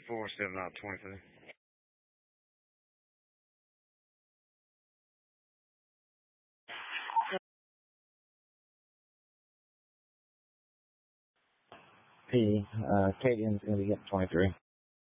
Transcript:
4, 7 out 23. P. Cadian's going to get 23.